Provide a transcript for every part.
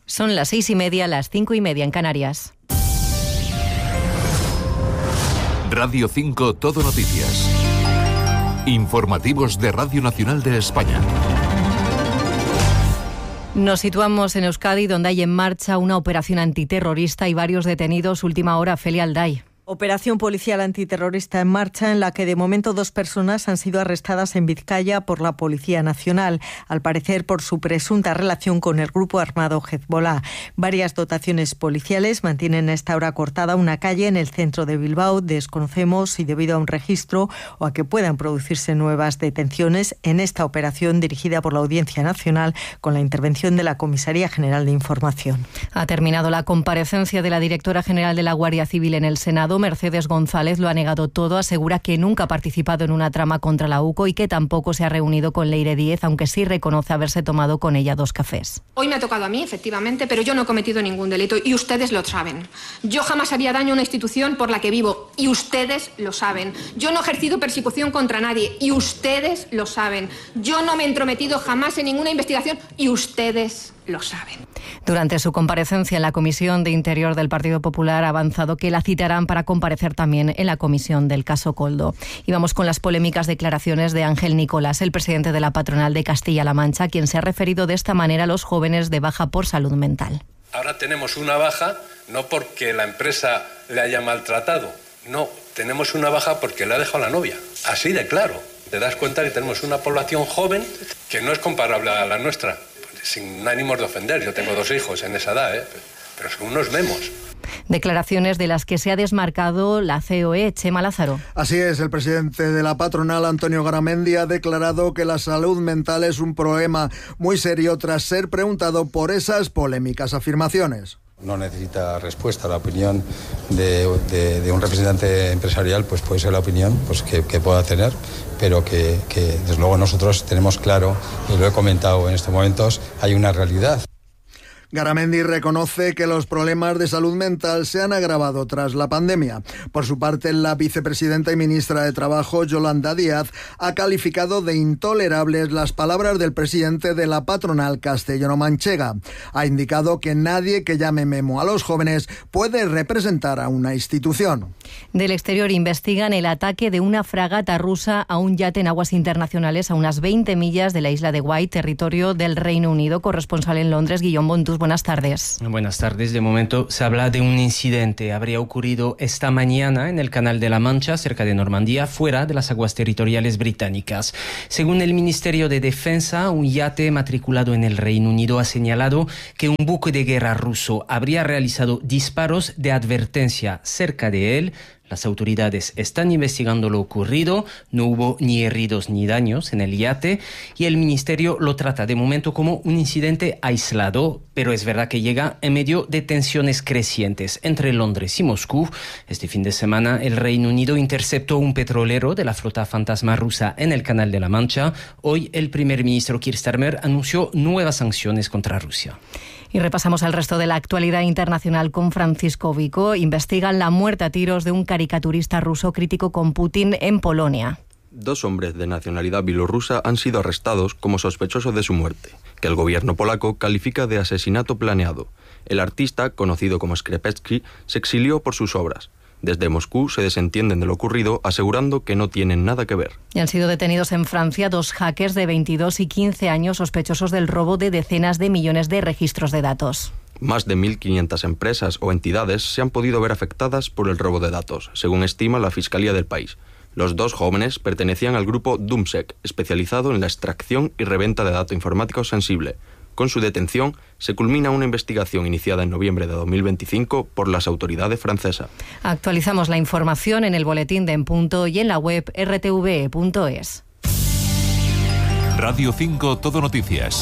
Son las 6:30, las 5:30 en Canarias. Radio 5 Todo Noticias. Informativos de Radio Nacional de España. Nos situamos en Euskadi, donde hay en marcha una operación antiterrorista y varios detenidos. Última hora, Felia Alday. Operación policial antiterrorista en marcha, en la que de momento 2 personas han sido arrestadas en Vizcaya por la Policía Nacional, al parecer por su presunta relación con el grupo armado Hezbollah. Varias dotaciones policiales mantienen a esta hora cortada una calle en el centro de Bilbao. Desconocemos si debido a un registro o a que puedan producirse nuevas detenciones en esta operación dirigida por la Audiencia Nacional con la intervención de la Comisaría General de Información. Ha terminado la comparecencia de la directora general de la Guardia Civil en el Senado. Mercedes González lo ha negado todo, asegura que nunca ha participado en una trama contra la UCO y que tampoco se ha reunido con Leire Díez, aunque sí reconoce haberse tomado con ella 2 cafés. Hoy me ha tocado a mí, efectivamente, pero yo no he cometido ningún delito y ustedes lo saben. Yo jamás haría daño a una institución por la que vivo y ustedes lo saben. Yo no he ejercido persecución contra nadie y ustedes lo saben. Yo no me he entrometido jamás en ninguna investigación y ustedes lo saben. Durante su comparecencia en la Comisión de Interior del Partido Popular ha avanzado que la citarán para comparecer también en la comisión del caso Koldo. Y vamos con las polémicas declaraciones de Ángel Nicolás, el presidente de la patronal de Castilla-La Mancha, quien se ha referido de esta manera a los jóvenes de baja por salud mental. Ahora tenemos una baja no porque la empresa le haya maltratado, no, tenemos una baja porque le ha dejado la novia, así de claro. Te das cuenta que tenemos una población joven que no es comparable a la nuestra. Sin ánimos de ofender, yo tengo 2 hijos en esa edad, pero son unos memos. Declaraciones de las que se ha desmarcado la COE, Chema Lázaro. Así es, el presidente de la patronal, Antonio Garamendi, ha declarado que la salud mental es un problema muy serio tras ser preguntado por esas polémicas afirmaciones. No necesita respuesta. La opinión de un representante empresarial pues puede ser la opinión pues que pueda tener, pero que desde luego nosotros tenemos claro, y lo he comentado en estos momentos, hay una realidad. Garamendi reconoce que los problemas de salud mental se han agravado tras la pandemia. Por su parte, la vicepresidenta y ministra de Trabajo, Yolanda Díaz, ha calificado de intolerables las palabras del presidente de la patronal castellano-manchega. Ha indicado que nadie que llame memo a los jóvenes puede representar a una institución. Del exterior investigan el ataque de una fragata rusa a un yate en aguas internacionales a unas 20 millas de la isla de White, territorio del Reino Unido. Corresponsal en Londres, Guillaume Bontus. Buenas tardes. Buenas tardes. De momento se habla de un incidente. Habría ocurrido esta mañana en el Canal de la Mancha, cerca de Normandía, fuera de las aguas territoriales británicas. Según el Ministerio de Defensa, un yate matriculado en el Reino Unido ha señalado que un buque de guerra ruso habría realizado disparos de advertencia cerca de él. Las autoridades están investigando lo ocurrido, no hubo ni heridos ni daños en el yate y el ministerio lo trata de momento como un incidente aislado, pero es verdad que llega en medio de tensiones crecientes entre Londres y Moscú. Este fin de semana el Reino Unido interceptó un petrolero de la flota fantasma rusa en el Canal de la Mancha. Hoy el primer ministro Keir Starmer anunció nuevas sanciones contra Rusia. Y repasamos el resto de la actualidad internacional con Francisco Vico. Investigan la muerte a tiros de un caricaturista ruso crítico con Putin en Polonia. 2 hombres de nacionalidad bielorrusa han sido arrestados como sospechosos de su muerte, que el gobierno polaco califica de asesinato planeado. El artista, conocido como Skrepecki, se exilió por sus obras. Desde Moscú se desentienden de lo ocurrido, asegurando que no tienen nada que ver. Y han sido detenidos en Francia 2 hackers de 22 y 15 años sospechosos del robo de decenas de millones de registros de datos. Más de 1.500 empresas o entidades se han podido ver afectadas por el robo de datos, según estima la Fiscalía del país. Los 2 jóvenes pertenecían al grupo Doomsec, especializado en la extracción y reventa de datos informáticos sensible. Con su detención, se culmina una investigación iniciada en noviembre de 2025 por las autoridades francesas. Actualizamos la información en el boletín de En Punto y en la web rtve.es. Radio 5 Todo Noticias.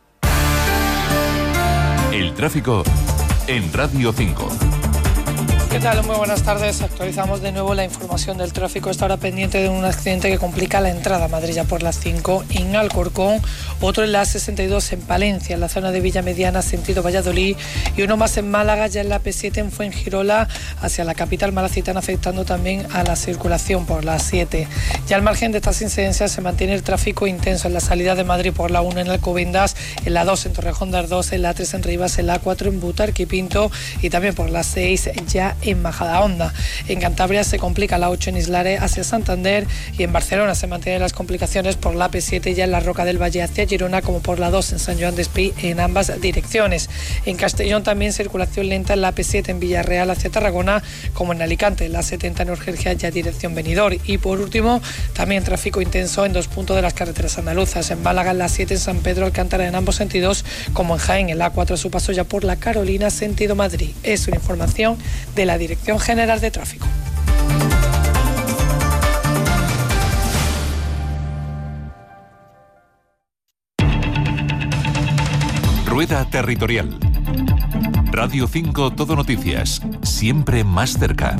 El tráfico en Radio 5. ¿Qué tal? Muy buenas tardes. Actualizamos de nuevo la información del tráfico. Está ahora pendiente de un accidente que complica la entrada a Madrid ya por la 5 en Alcorcón, otro en la 62 en Palencia, en la zona de Villa Mediana, sentido Valladolid, y uno más en Málaga, ya en la P7 en Fuengirola, hacia la capital malacitana, afectando también a la circulación por la 7. Ya al margen de estas incidencias se mantiene el tráfico intenso en la salida de Madrid por la 1 en Alcobendas, en la 2 en Torrejón de Ardoz, en la 3 en Rivas, en la 4 en Butarque y Pinto, y también por la 6 ya en Majadahonda. En Cantabria se complica la 8 en Islare hacia Santander, y en Barcelona se mantienen las complicaciones por la P7 ya en la Roca del Valle hacia Girona, como por la 2 en San Joan d'Espí en ambas direcciones. En Castellón también circulación lenta en la P7 en Villarreal hacia Tarragona, como en Alicante, la 70 en Urgencia ya dirección Benidorm. Y por último, también tráfico intenso en 2 puntos de las carreteras andaluzas, en Málaga en la 7 en San Pedro Alcántara en ambos sentidos, como en Jaén en la 4 a su paso ya por la Carolina sentido Madrid. Es una información de la Dirección General de Tráfico. Rueda Territorial. Radio 5 Todo Noticias. Siempre más cerca.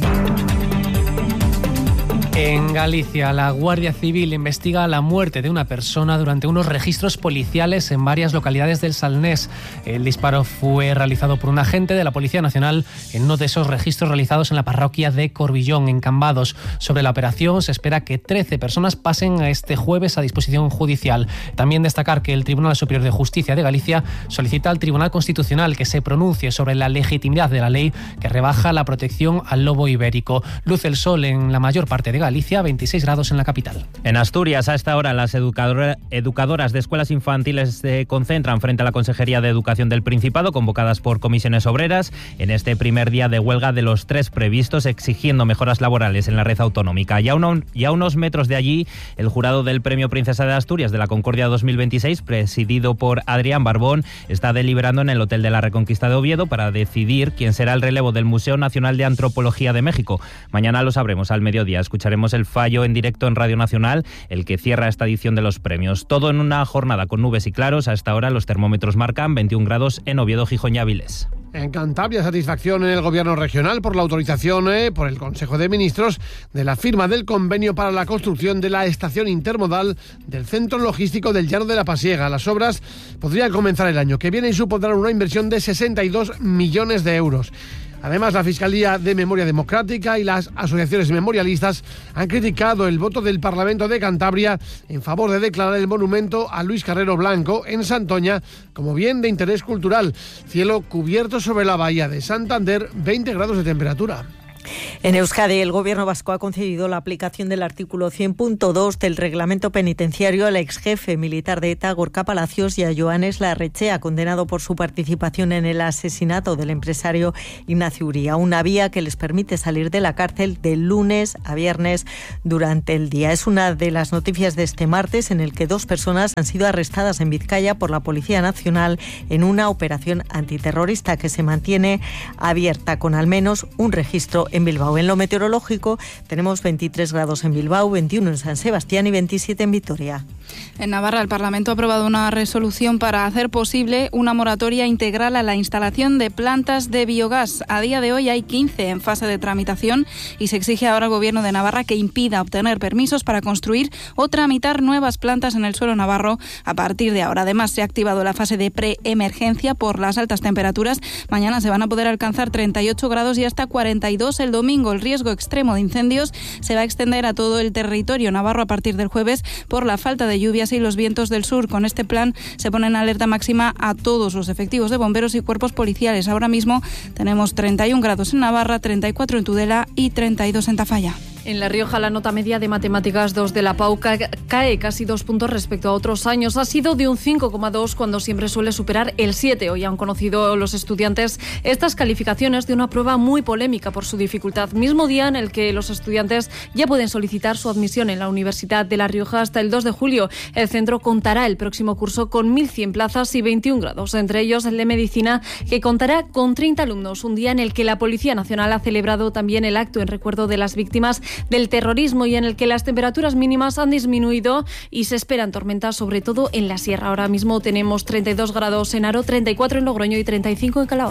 En Galicia, la Guardia Civil investiga la muerte de una persona durante unos registros policiales en varias localidades del Salnés. El disparo fue realizado por un agente de la Policía Nacional en uno de esos registros realizados en la parroquia de Corbillón, en Cambados. Sobre la operación se espera que 13 personas pasen este jueves a disposición judicial. También destacar que el Tribunal Superior de Justicia de Galicia solicita al Tribunal Constitucional que se pronuncie sobre la legitimidad de la ley que rebaja la protección al lobo ibérico. Luce el sol en la mayor parte de Galicia, 26 grados en la capital. En Asturias, a esta hora, las educadoras de escuelas infantiles se concentran frente a la Consejería de Educación del Principado, convocadas por comisiones obreras, en este primer día de huelga de los 3 previstos, exigiendo mejoras laborales en la red autonómica. Y a unos metros de allí, el jurado del Premio Princesa de Asturias de la Concordia 2026, presidido por Adrián Barbón, está deliberando en el Hotel de la Reconquista de Oviedo para decidir quién será el relevo del Museo Nacional de Antropología de México. Mañana lo sabremos al mediodía. Escucharemos el fallo en directo en Radio Nacional, el que cierra esta edición de los premios. Todo en una jornada con nubes y claros. A esta hora los termómetros marcan 21 grados en Oviedo, Gijón y Áviles. En Cantabria, satisfacción en el Gobierno regional por la autorización por el Consejo de Ministros de la firma del convenio para la construcción de la estación intermodal del Centro Logístico del Llano de la Pasiega. Las obras podrían comenzar el año que viene y supondrán una inversión de 62 millones de euros. Además, la Fiscalía de Memoria Democrática y las asociaciones memorialistas han criticado el voto del Parlamento de Cantabria en favor de declarar el monumento a Luis Carrero Blanco en Santoña como bien de interés cultural. Cielo cubierto sobre la bahía de Santander, 20 grados de temperatura. En Euskadi, el Gobierno vasco ha concedido la aplicación del artículo 100.2 del reglamento penitenciario al exjefe militar de ETA, Gorka Palacios, y a Joanes Larrechea, condenado por su participación en el asesinato del empresario Ignacio Uría, una vía que les permite salir de la cárcel de lunes a viernes durante el día. Es una de las noticias de este martes, en el que 2 personas han sido arrestadas en Vizcaya por la Policía Nacional en una operación antiterrorista que se mantiene abierta, con al menos un registro en Bilbao. En lo meteorológico tenemos 23 grados en Bilbao, 21 en San Sebastián y 27 en Vitoria. En Navarra, el Parlamento ha aprobado una resolución para hacer posible una moratoria integral a la instalación de plantas de biogás. A día de hoy hay 15 en fase de tramitación y se exige ahora al Gobierno de Navarra que impida obtener permisos para construir o tramitar nuevas plantas en el suelo navarro a partir de ahora. Además, se ha activado la fase de preemergencia por las altas temperaturas. Mañana se van a poder alcanzar 38 grados y hasta 42 el domingo. El riesgo extremo de incendios se va a extender a todo el territorio navarro a partir del jueves por la falta de lluvias y los vientos del sur. Con este plan se pone en alerta máxima a todos los efectivos de bomberos y cuerpos policiales. Ahora mismo tenemos 31 grados en Navarra, 34 en Tudela y 32 en Tafalla. En La Rioja, la nota media de Matemáticas 2 de la PAU cae casi 2 puntos respecto a otros años. Ha sido de un 5,2 cuando siempre suele superar el 7. Hoy han conocido los estudiantes estas calificaciones de una prueba muy polémica por su dificultad. Mismo día en el que los estudiantes ya pueden solicitar su admisión en la Universidad de La Rioja hasta el 2 de julio. El centro contará el próximo curso con 1.100 plazas y 21 grados, entre ellos el de Medicina, que contará con 30 alumnos. Un día en el que la Policía Nacional ha celebrado también el acto en recuerdo de las víctimas del terrorismo y en el que las temperaturas mínimas han disminuido y se esperan tormentas, sobre todo en la sierra. Ahora mismo tenemos 32 grados en Haro, 34 en Logroño y 35 en Calahorra.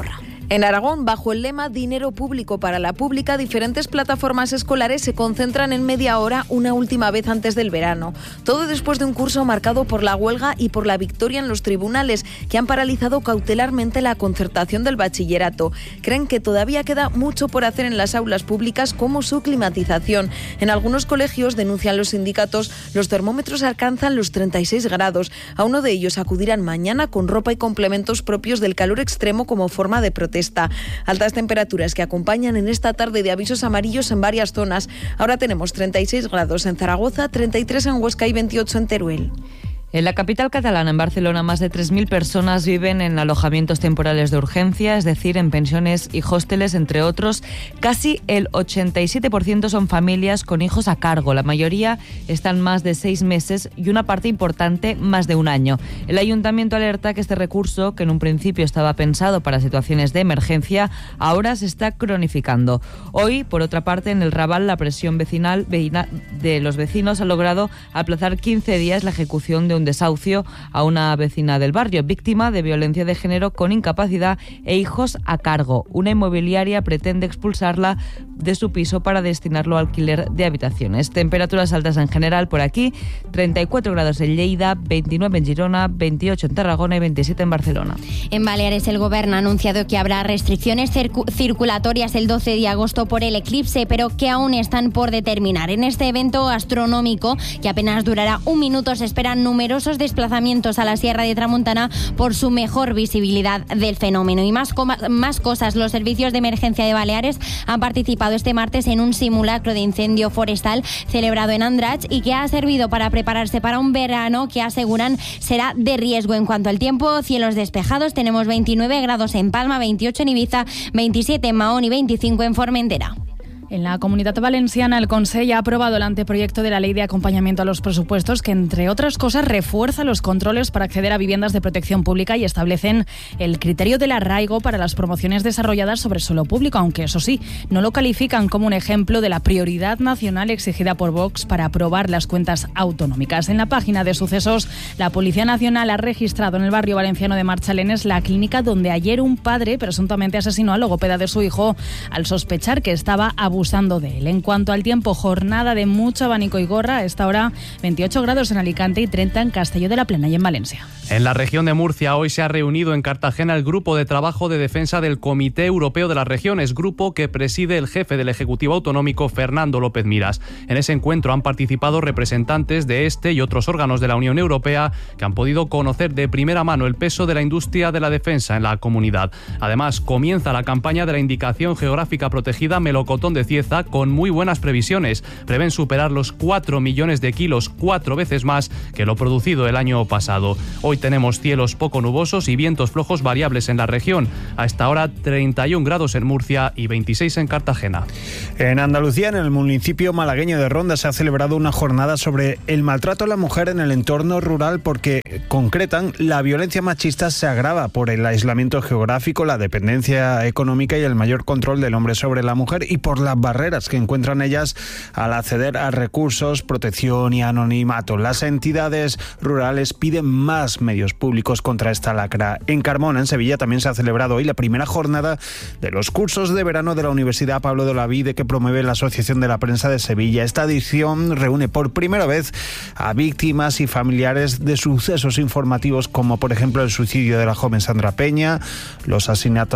En Aragón, bajo el lema Dinero público para la pública, diferentes plataformas escolares se concentran en media hora una última vez antes del verano. Todo después de un curso marcado por la huelga y por la victoria en los tribunales, que han paralizado cautelarmente la concertación del bachillerato. Creen que todavía queda mucho por hacer en las aulas públicas, como su climatización. En algunos colegios, denuncian los sindicatos, los termómetros alcanzan los 36 grados. A uno de ellos acudirán mañana con ropa y complementos propios del calor extremo como forma de protesta. Altas temperaturas que acompañan en esta tarde de avisos amarillos en varias zonas. Ahora tenemos 36 grados en Zaragoza, 33 en Huesca y 28 en Teruel. En la capital catalana, en Barcelona, más de 3.000 personas viven en alojamientos temporales de urgencia, es decir, en pensiones y hosteles, entre otros. Casi el 87% son familias con hijos a cargo. La mayoría están más de 6 meses y una parte importante más de un año. El ayuntamiento alerta que este recurso, que en un principio estaba pensado para situaciones de emergencia, ahora se está cronificando. Hoy, por otra parte, en el Raval, la presión vecinal de los vecinos ha logrado aplazar 15 días la ejecución de un desahucio a una vecina del barrio, víctima de violencia de género con incapacidad e hijos a cargo. Una inmobiliaria pretende expulsarla de su piso para destinarlo a alquiler de habitaciones. Temperaturas altas en general por aquí, 34 grados en Lleida, 29 en Girona, 28 en Tarragona y 27 en Barcelona. En Baleares el Gobierno ha anunciado que habrá restricciones circulatorias el 12 de agosto por el eclipse, pero que aún están por determinar. En este evento astronómico, que apenas durará un minuto, se esperan numerosos desplazamientos a la Sierra de Tramuntana por su mejor visibilidad del fenómeno. Y más cosas, los servicios de emergencia de Baleares han participado este martes en un simulacro de incendio forestal celebrado en Andratx y que ha servido para prepararse para un verano que aseguran será de riesgo. En cuanto al tiempo, cielos despejados, tenemos 29 grados en Palma, 28 en Ibiza, 27 en Mahón y 25 en Formentera. En la Comunitat Valenciana, el Consell ha aprobado el anteproyecto de la Ley de Acompañamiento a los Presupuestos que, entre otras cosas, refuerza los controles para acceder a viviendas de protección pública y establecen el criterio del arraigo para las promociones desarrolladas sobre suelo público, aunque, eso sí, no lo califican como un ejemplo de la prioridad nacional exigida por Vox para aprobar las cuentas autonómicas. En la página de sucesos, la Policía Nacional ha registrado en el barrio valenciano de Marchalenes la clínica donde ayer un padre presuntamente asesinó al logopeda de su hijo al sospechar que estaba abusando de él. En cuanto al tiempo, jornada de mucho abanico y gorra. A esta hora 28 grados en Alicante y 30 en Castelló de la Plana y en Valencia. En la región de Murcia hoy se ha reunido en Cartagena el Grupo de Trabajo de Defensa del Comité Europeo de las Regiones, grupo que preside el jefe del Ejecutivo Autonómico, Fernando López Miras. En ese encuentro han participado representantes de este y otros órganos de la Unión Europea que han podido conocer de primera mano el peso de la industria de la defensa en la comunidad. Además, comienza la campaña de la Indicación Geográfica Protegida Melocotón de Cieza con muy buenas previsiones. Prevén superar los 4 millones de kilos, 4 veces más que lo producido el año pasado. Hoy tenemos cielos poco nubosos y vientos flojos variables en la región. A esta hora 31 grados en Murcia y 26 en Cartagena. En Andalucía, en el municipio malagueño de Ronda, se ha celebrado una jornada sobre el maltrato a la mujer en el entorno rural porque, concretan, la violencia machista se agrava por el aislamiento geográfico, la dependencia económica y el mayor control del hombre sobre la mujer y por las barreras que encuentran ellas al acceder a recursos, protección y anonimato. Las entidades rurales piden más medios públicos contra esta lacra. En Carmona, en Sevilla, también se ha celebrado hoy la primera jornada de los cursos de verano de la Universidad Pablo de Olavide que promueve la Asociación de la Prensa de Sevilla. Esta edición reúne por primera vez a víctimas y familiares de sucesos informativos como, por ejemplo, el suicidio de la joven Sandra Peña, los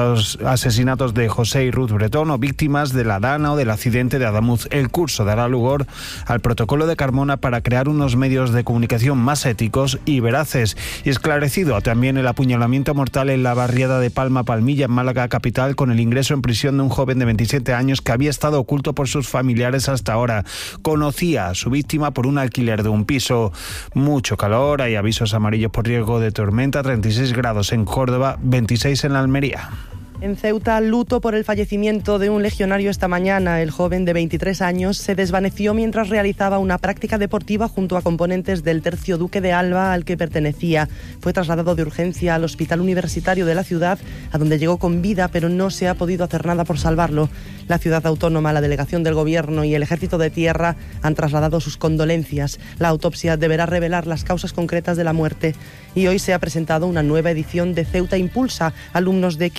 asesinatos de José y Ruth Bretón o víctimas de la Dana o del accidente de Adamuz. El curso dará lugar al protocolo de Carmona para crear unos medios de comunicación más éticos y veraces. Y esclarecido también el apuñalamiento mortal en la barriada de Palma Palmilla, en Málaga capital, con el ingreso en prisión de un joven de 27 años que había estado oculto por sus familiares hasta ahora. Conocía a su víctima por un alquiler de un piso. Mucho calor, hay avisos amarillos por riesgo de tormenta, 36 grados en Córdoba, 26 en la Almería. En Ceuta, luto por el fallecimiento de un legionario esta mañana. El joven de 23 años se desvaneció mientras realizaba una práctica deportiva junto a componentes del Tercio Duque de Alba al que pertenecía. Fue trasladado de urgencia al Hospital Universitario de la ciudad, a donde llegó con vida, pero no se ha podido hacer nada por salvarlo. La ciudad autónoma, la delegación del Gobierno y el Ejército de Tierra han trasladado sus condolencias. La autopsia deberá revelar las causas concretas de la muerte. Y hoy se ha presentado una nueva edición de Ceuta Impulsa. Alumnos de 15 talleres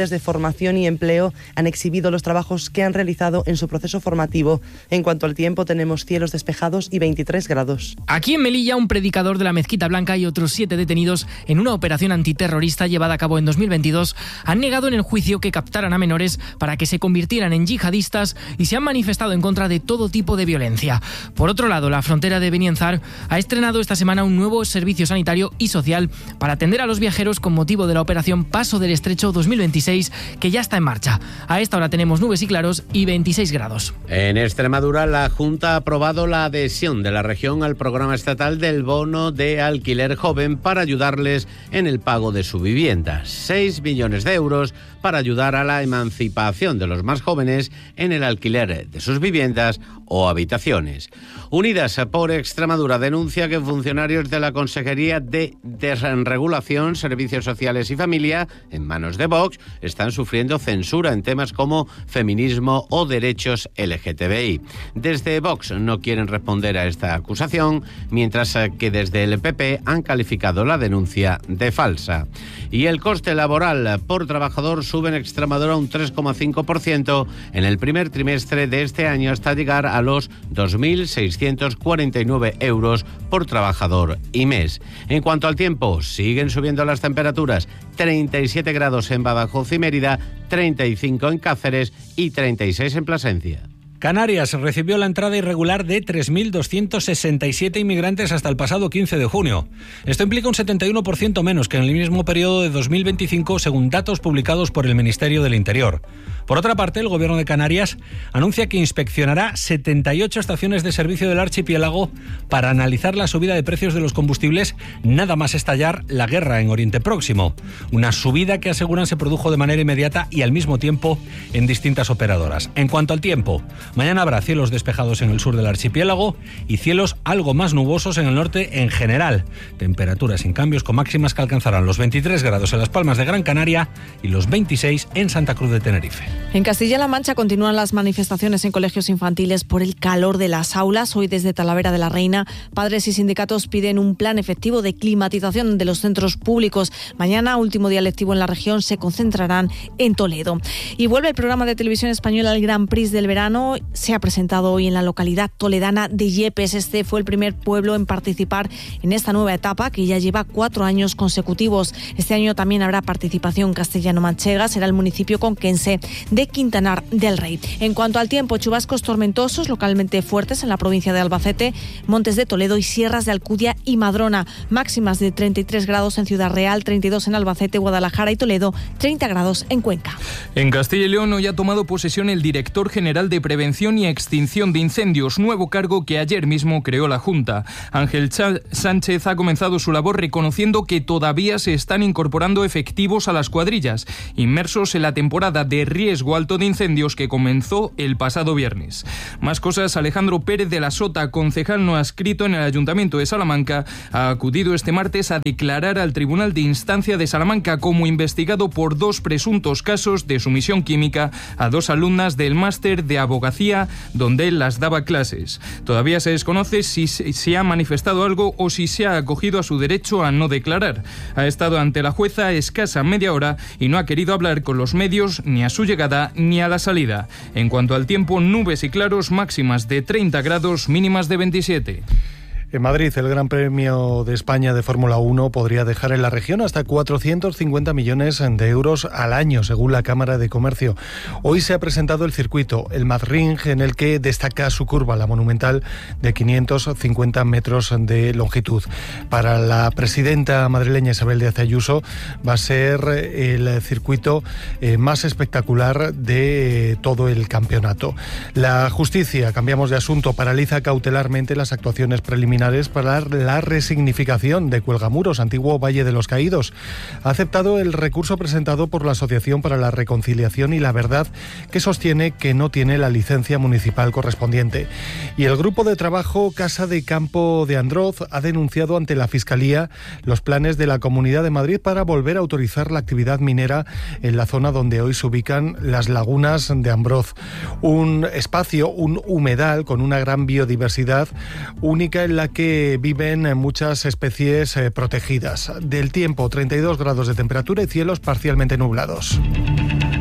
instituciones de formación y empleo han exhibido los trabajos que han realizado en su proceso formativo. En cuanto al tiempo, tenemos cielos despejados y 23 grados. Aquí en Melilla, un predicador de la Mezquita Blanca y otros 7 detenidos en una operación antiterrorista llevada a cabo en 2022 han negado en el juicio que captaran a menores para que se convirtieran en yihadistas y se han manifestado en contra de todo tipo de violencia. Por otro lado, la frontera de Benienzar ha estrenado esta semana un nuevo servicio sanitario y social para atender a los viajeros con motivo de la operación Paso del Estrecho 2026, que ya está en marcha. A esta hora tenemos nubes y claros y 26 grados. En Extremadura, la Junta ha aprobado la adhesión de la región al programa estatal del bono de alquiler joven para ayudarles en el pago de su vivienda. 6 millones de euros para ayudar a la emancipación de los más jóvenes en el alquiler de sus viviendas o habitaciones. Unidas por Extremadura denuncia que funcionarios de la Consejería de Desregulación, Servicios Sociales y Familia, en manos de Vox, están sufriendo censura en temas como feminismo o derechos LGTBI. Desde Vox no quieren responder a esta acusación, mientras que desde el PP han calificado la denuncia de falsa. Y el coste laboral por trabajador sube en Extremadura un 3,5% en el primer trimestre de este año, hasta llegar a los 2.649 euros por trabajador y mes. En cuanto al tiempo, siguen subiendo las temperaturas: 37 grados en Badajoz y Mérida, 35 en Cáceres y 36 en Plasencia. Canarias recibió la entrada irregular de 3.267 inmigrantes hasta el pasado 15 de junio. Esto implica un 71% menos que en el mismo periodo de 2025, según datos publicados por el Ministerio del Interior. Por otra parte, el Gobierno de Canarias anuncia que inspeccionará 78 estaciones de servicio del archipiélago para analizar la subida de precios de los combustibles nada más estallar la guerra en Oriente Próximo. Una subida que aseguran se produjo de manera inmediata y al mismo tiempo en distintas operadoras. En cuanto al tiempo, mañana habrá cielos despejados en el sur del archipiélago y cielos algo más nubosos en el norte en general. Temperaturas sin cambios, con máximas que alcanzarán los 23 grados en Las Palmas de Gran Canaria y los 26 en Santa Cruz de Tenerife. En Castilla-La Mancha continúan las manifestaciones en colegios infantiles por el calor de las aulas. Hoy, desde Talavera de la Reina, padres y sindicatos piden un plan efectivo de climatización de los centros públicos. Mañana, último día lectivo en la región, se concentrarán en Toledo. Y vuelve el programa de televisión española El Gran Prix del verano. Se ha presentado hoy en la localidad toledana de Yepes. Este fue el primer pueblo en participar en esta nueva etapa, que ya lleva 4 años consecutivos. Este año también habrá participación castellano-manchega. Será el municipio conquense de Quintanar del Rey. En cuanto al tiempo, chubascos tormentosos localmente fuertes en la provincia de Albacete, Montes de Toledo y sierras de Alcudia y Madrona. Máximas de 33 grados en Ciudad Real, 32 en Albacete, Guadalajara y Toledo, 30 grados en Cuenca. En Castilla y León hoy ha tomado posesión el director general de Prevención y Extinción de Incendios, nuevo cargo que ayer mismo creó la Junta. Ángel Sánchez ha comenzado su labor reconociendo que todavía se están incorporando efectivos a las cuadrillas, inmersos en la temporada de riesgo alto de incendios que comenzó el pasado viernes. Más cosas: Alejandro Pérez de la Sota, concejal no adscrito en el Ayuntamiento de Salamanca, ha acudido este martes a declarar al Tribunal de Instancia de Salamanca como investigado por 2 presuntos casos de sumisión química a 2 alumnas del máster de abogacía donde él las daba clases. Todavía se desconoce si se ha manifestado algo o si se ha acogido a su derecho a no declarar. Ha estado ante la jueza escasa media hora y no ha querido hablar con los medios ni a su llegada ni a la salida. En cuanto al tiempo, nubes y claros, máximas de 30 grados, mínimas de 27. En Madrid, el Gran Premio de España de Fórmula 1 podría dejar en la región hasta 450 millones de euros al año, según la Cámara de Comercio. Hoy se ha presentado el circuito, el Madrid, en el que destaca su curva, la monumental, de 550 metros de longitud. Para la presidenta madrileña Isabel Díaz Ayuso, va a ser el circuito más espectacular de todo el campeonato. La justicia, cambiamos de asunto, paraliza cautelarmente las actuaciones preliminares para la resignificación de Cuelgamuros, antiguo Valle de los Caídos. Ha aceptado el recurso presentado por la Asociación para la Reconciliación y la Verdad, que sostiene que no tiene la licencia municipal correspondiente. Y el grupo de trabajo Casa de Campo de Androz ha denunciado ante la Fiscalía los planes de la Comunidad de Madrid para volver a autorizar la actividad minera en la zona donde hoy se ubican las lagunas de Ambroz. Un espacio, un humedal con una gran biodiversidad única, en la la que viven muchas especies protegidas. Del tiempo, 32 grados de temperatura y cielos parcialmente nublados.